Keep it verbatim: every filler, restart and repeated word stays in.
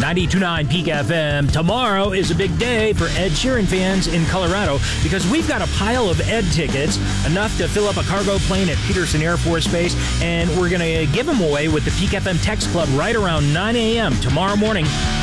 ninety-two point nine Peak F M. Tomorrow is a big day for Ed Sheeran fans in Colorado because we've got a pile of Ed tickets, enough to fill up a cargo plane at Peterson Air Force Base, and we're going to give them away with the Peak F M Text Club right around nine a.m. tomorrow morning.